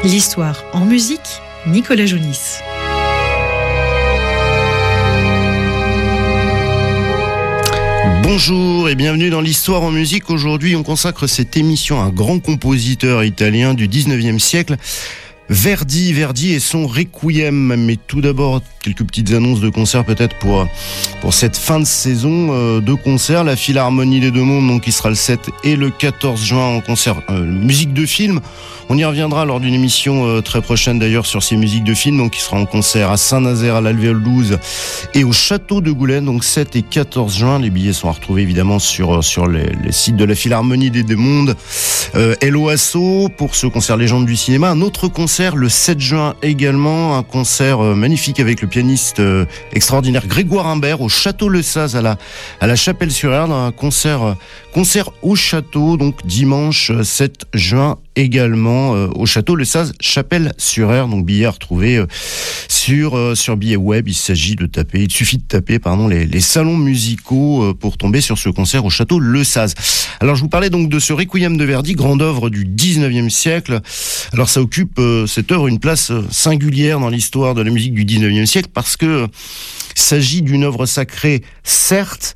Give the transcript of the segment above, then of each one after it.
L'histoire en musique, Nicolas Jounis. Bonjour et bienvenue dans l'histoire en musique. Aujourd'hui, on consacre cette émission à un grand compositeur italien du 19e siècle, Verdi et son Requiem. Mais tout d'abord, quelques petites annonces de concerts peut-être pour cette fin de saison de concerts. La Philharmonie des Deux Mondes, donc, qui sera le 7 et le 14 juin en concert musique de film. On y reviendra lors d'une émission très prochaine d'ailleurs sur ces musiques de film, donc qui sera en concert à Saint-Nazaire, à l'Alvéole 12 et au Château de Goulaine, donc 7 et 14 juin. Les billets sont à retrouver évidemment sur les sites de la Philharmonie des Deux Mondes. Hello Asso pour ce concert Légende du cinéma. Un autre concert le 7 juin également, un concert magnifique avec le pianiste extraordinaire Grégoire Imbert au Château Le Saz à la Chapelle-sur-Erdre. Un concert au château, donc dimanche 7 juin également au Château Le Saz, Chapelle-sur-Erdre. Donc billets à retrouver sur billets web. Il suffit de taper les salons musicaux pour tomber sur ce concert au Château Le Saz. Alors je vous parlais donc de ce Requiem de Verdi, grande œuvre du 19e siècle. Alors ça occupe cette œuvre une place singulière dans l'histoire de la musique du 19e siècle parce que il s'agit d'une œuvre sacrée, certes,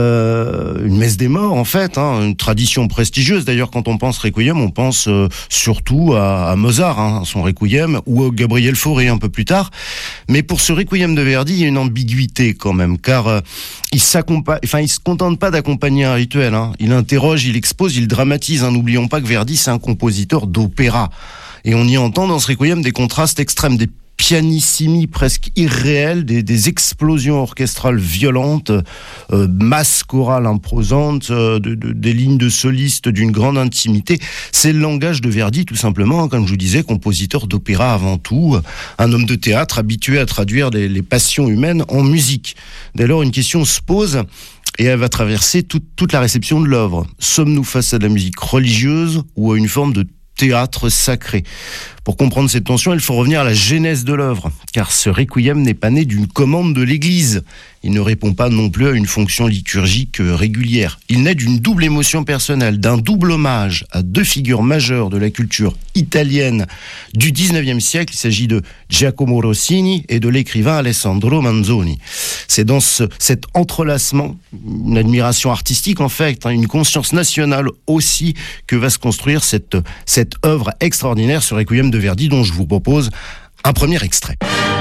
une messe des morts en fait, une tradition prestigieuse. D'ailleurs, quand on pense Requiem, on pense surtout à Mozart, son Requiem, ou à Gabriel Fauré un peu plus tard. Mais pour ce Requiem de Verdi, il y a une ambiguïté quand même, car il se contente pas d'accompagner un rituel. Il interroge, il expose, il dramatise. N'oublions pas que Verdi, c'est un compositeur d'opéra. Et on y entend dans ce Requiem des contrastes extrêmes, des pianissimi presque irréels, des explosions orchestrales violentes, masses chorales imposantes, des lignes de solistes d'une grande intimité. C'est le langage de Verdi, tout simplement, comme je vous disais, compositeur d'opéra avant tout, un homme de théâtre habitué à traduire les passions humaines en musique. Dès lors, une question se pose, et elle va traverser toute la réception de l'œuvre. Sommes-nous face à de la musique religieuse ou à une forme de théâtre sacré? Pour comprendre cette tension, il faut revenir à la genèse de l'œuvre, car ce Requiem n'est pas né d'une commande de l'Église. Il ne répond pas non plus à une fonction liturgique régulière. Il naît d'une double émotion personnelle, d'un double hommage à deux figures majeures de la culture italienne du 19e siècle. Il s'agit de Giacomo Rossini et de l'écrivain Alessandro Manzoni. C'est dans cet entrelacement, une admiration artistique en fait, une conscience nationale aussi, que va se construire cette œuvre extraordinaire, ce Requiem de Verdi, dont je vous propose un premier extrait.